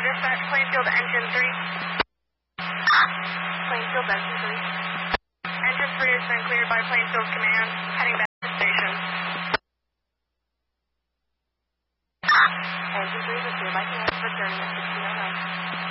dispatch, Plainfield engine 3. Plainfield engine 3. Engine 3 has been cleared by Plainfield Command, heading back to station. Engine 3 was cleared by Command, returning at 1609.